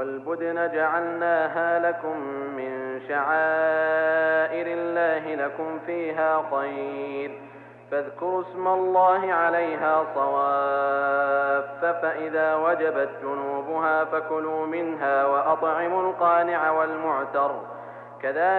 والبدن جعلناها لكم من شعائر الله لكم فيها خير فاذكروا اسم الله عليها صواف فإذا وجبت جنوبها فكلوا منها وأطعموا القانع والمعتر كذلك